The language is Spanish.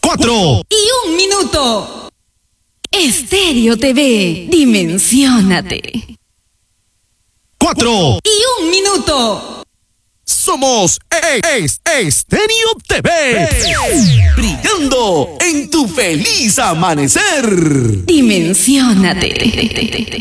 4 y 1 minuto. Estéreo TV, dimensiónate. 4 y 1 minuto. Somos Estéreo TV, brillando en tu feliz amanecer. Dimensiónate.